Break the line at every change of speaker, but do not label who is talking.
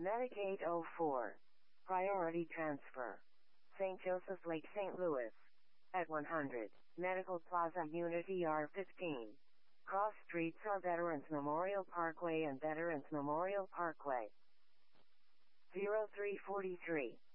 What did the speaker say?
Medicaid 04. Priority transfer. St. Joseph Lake, St. Louis. At 100. Medical Plaza Unity R15. Cross streets are Veterans Memorial Parkway and Veterans Memorial Parkway. 0343.